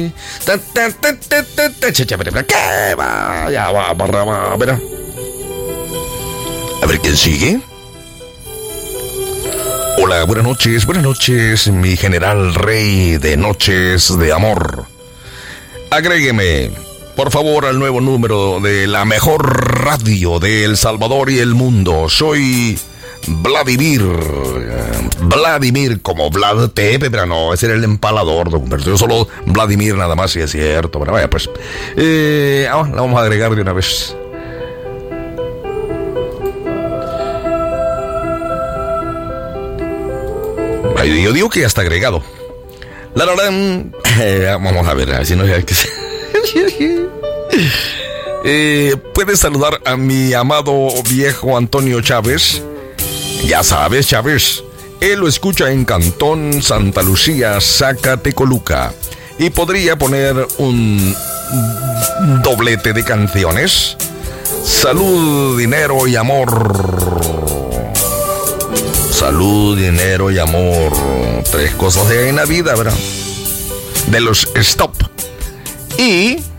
¿Qué va? Ya va, a ver. A ver quién sigue. Hola, buenas noches, mi general rey de noches de amor. Agrégueme, por favor, al nuevo número de la mejor radio de El Salvador y el mundo. Soy Vladimir como Vlad Tepe, pero no, ese era el empalador, pero yo solo Vladimir nada más, si es cierto. Pero vaya, pues, la vamos a agregar de una vez. Yo digo que ya está agregado. Vamos a ver si no hay que... Puedes saludar a mi amado viejo Antonio Chávez. Ya sabes, Chávez, él lo escucha en Cantón Santa Lucía, Zacatecoluca, y podría poner un doblete de canciones. Salud, dinero y amor. Salud, dinero y amor. 3 cosas de en la vida, ¿verdad? De los Stop. Y